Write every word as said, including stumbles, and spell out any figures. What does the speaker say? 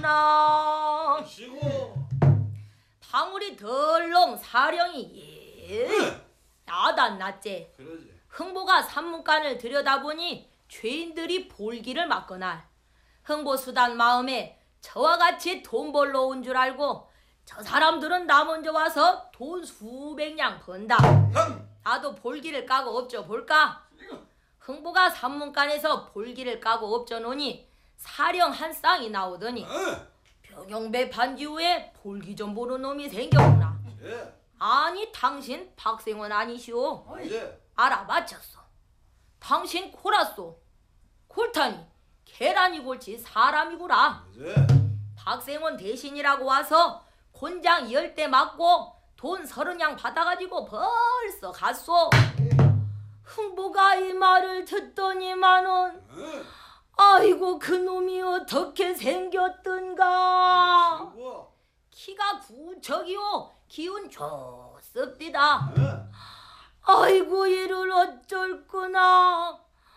되겠구나. 쉬고. 방울이 덜렁 사령이 예. 야단 났지. 그러지. 흥보가 산문간을 들여다보니 죄인들이 볼기를 맞거날. 흥보수단 마음에 저와 같이 돈 벌러 온 줄 알고 저 사람들은 나 먼저 와서 돈 수백 냥 번다. 나도 볼기를 까고 엎져 볼까? 흥보가 산문간에서 볼기를 까고 엎져 놓으니 사령 한 쌍이 나오더니 병영배 반지 후에 볼기 좀 보는 놈이 생겼구나. 예. 아니 당신 박생원 아니시오? 예. 알아맞혔어. 당신 코라쏘. 골타니 계란이 골치 사람이구나. 예. 박생원 대신이라고 와서 곤장 열 대 맞고 돈 서른 냥 받아가지고 벌써 갔소. 흥보가 이 말을 듣더니만은 아이고 그놈이 어떻게 생겼던가. 쉬고. 키가 구척이요 기운 좋습니다. 예. 아이고 이를 어쩔구나.